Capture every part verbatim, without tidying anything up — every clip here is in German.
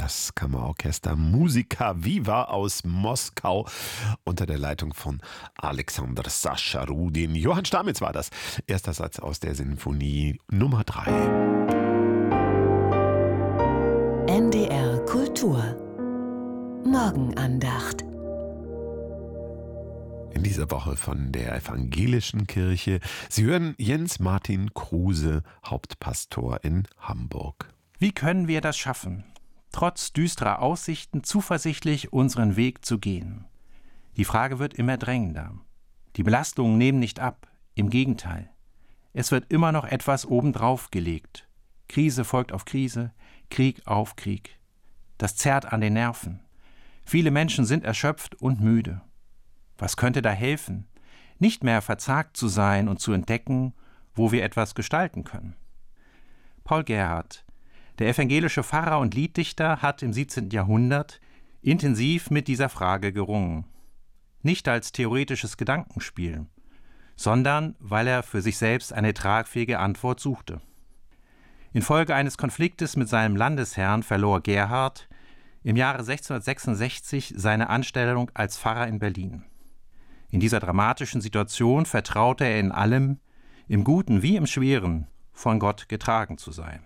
das Kammerorchester Musica Viva aus Moskau unter der Leitung von Alexander Sascharudin. Johann Stamitz war das. Erster Satz aus der Sinfonie Nummer drei. N D R Kultur Morgenandacht. In dieser Woche von der Evangelischen Kirche. Sie hören Jens Martin Kruse, Hauptpastor in Hamburg. Wie können wir das schaffen, trotz düsterer Aussichten zuversichtlich unseren Weg zu gehen? Die Frage wird immer drängender. Die Belastungen nehmen nicht ab, im Gegenteil. Es wird immer noch etwas obendrauf gelegt. Krise folgt auf Krise, Krieg auf Krieg. Das zerrt an den Nerven. Viele Menschen sind erschöpft und müde. Was könnte da helfen? Nicht mehr verzagt zu sein und zu entdecken, wo wir etwas gestalten können. Paul Gerhardt, der evangelische Pfarrer und Lieddichter, hat im siebzehnten Jahrhundert intensiv mit dieser Frage gerungen. Nicht als theoretisches Gedankenspiel, sondern weil er für sich selbst eine tragfähige Antwort suchte. Infolge eines Konfliktes mit seinem Landesherrn verlor Gerhardt im Jahre sechzehnhundertsechsundsechzig seine Anstellung als Pfarrer in Berlin. In dieser dramatischen Situation vertraute er in allem, im Guten wie im Schweren, von Gott getragen zu sein.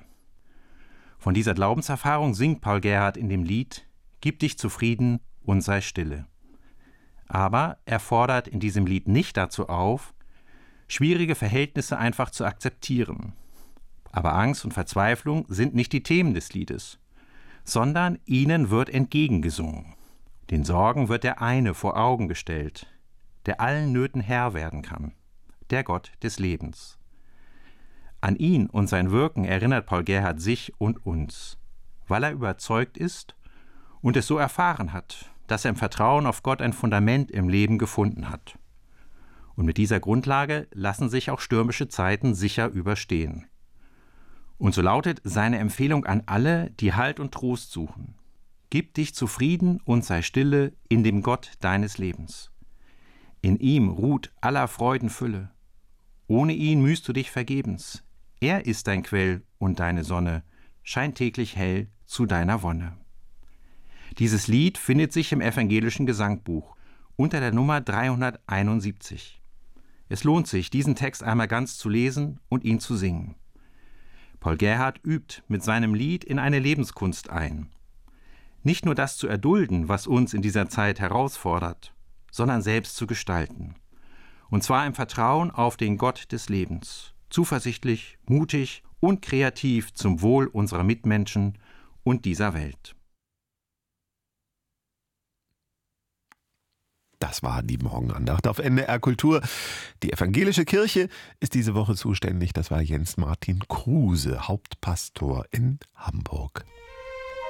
Von dieser Glaubenserfahrung singt Paul Gerhardt in dem Lied »Gib dich zufrieden und sei stille«. Aber er fordert in diesem Lied nicht dazu auf, schwierige Verhältnisse einfach zu akzeptieren. Aber Angst und Verzweiflung sind nicht die Themen des Liedes, sondern ihnen wird entgegengesungen. Den Sorgen wird der eine vor Augen gestellt, der allen Nöten Herr werden kann, der Gott des Lebens. An ihn und sein Wirken erinnert Paul Gerhardt sich und uns, weil er überzeugt ist und es so erfahren hat, dass er im Vertrauen auf Gott ein Fundament im Leben gefunden hat. Und mit dieser Grundlage lassen sich auch stürmische Zeiten sicher überstehen. Und so lautet seine Empfehlung an alle, die Halt und Trost suchen. Gib dich zufrieden und sei stille in dem Gott deines Lebens. In ihm ruht aller Freuden Fülle. Ohne ihn mühst du dich vergebens. Er ist dein Quell und deine Sonne, scheint täglich hell zu deiner Wonne. Dieses Lied findet sich im evangelischen Gesangbuch unter der Nummer dreihunderteinundsiebzig. Es lohnt sich, diesen Text einmal ganz zu lesen und ihn zu singen. Paul Gerhardt übt mit seinem Lied in eine Lebenskunst ein. Nicht nur das zu erdulden, was uns in dieser Zeit herausfordert, sondern selbst zu gestalten. Und zwar im Vertrauen auf den Gott des Lebens. Zuversichtlich, mutig und kreativ zum Wohl unserer Mitmenschen und dieser Welt. Das war die Morgenandacht auf N D R Kultur. Die Evangelische Kirche ist diese Woche zuständig. Das war Jens Martin Kruse, Hauptpastor in Hamburg.